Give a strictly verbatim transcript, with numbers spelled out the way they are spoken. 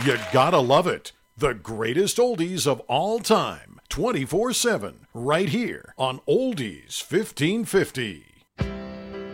You gotta love it. The greatest oldies of all time, twenty-four seven, right here on Oldies fifteen fifty.